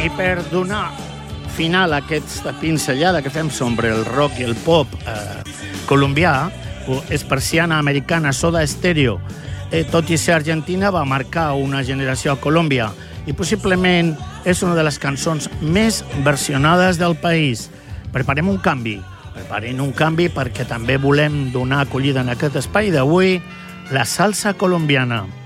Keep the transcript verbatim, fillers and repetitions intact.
I per donar final a aquesta pinzellada que fem sobre el rock i el pop eh, colombià, és persiana americana Soda Stereo, eh, tot i ser argentina, va marcar una generació a Colòmbia i possiblement és una de les cançons més versionades del país. Preparem un canvi, preparem un canvi perquè també volem donar acollida en aquest espai d'avui la salsa colombiana.